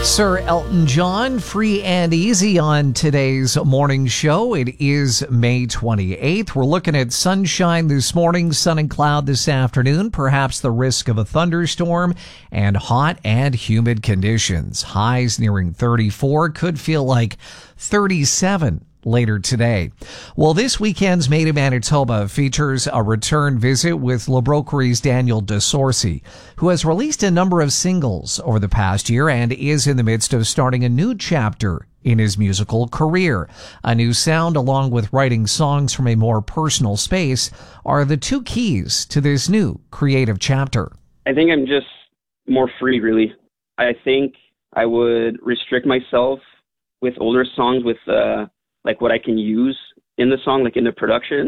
Sir Elton John, Free and Easy on today's morning show. It is May 28th. We're looking at sunshine this morning, sun and cloud this afternoon, perhaps the risk of a thunderstorm, and hot and humid conditions. Highs nearing 34, could feel like 37 later today. Well, this weekend's Made in Manitoba features a return visit with Le Broqueries' Daniel DeSorcy, who has released a number of singles over the past year and is in the midst of starting a new chapter in his musical career. A new sound, along with writing songs from a more personal space, are the two keys to this new creative chapter. I think I'm just more free, really. I think I would restrict myself with older songs with like what I can use in the song, like in the production.